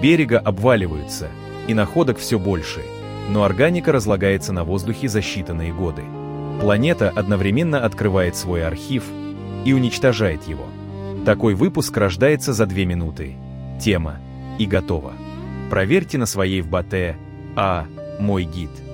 Берега обваливаются, и находок все больше, но органика разлагается на воздухе за считанные годы. Планета одновременно открывает свой архив и уничтожает его. Такой выпуск рождается за 2 минуты. Тема и готово. Проверьте на своей ВБТ «А. Мой гид».